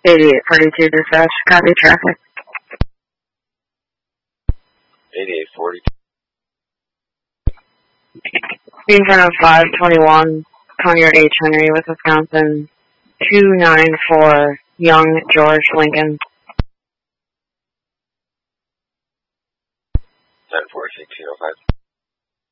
8842 dispatch, copy traffic. 8842. In front of 521 Conyard H. Henry with Wisconsin, 294 Young George Lincoln. 10-4, 1605.